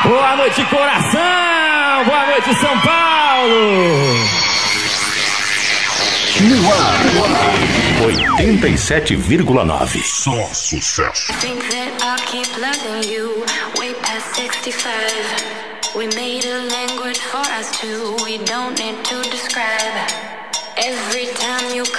Boa noite, coração! Boa noite, São Paulo! No ar, 87,9. Só sucesso. Think that I'll keep loving you way past 65. We made a language for us two. We don't need to describe. Every time you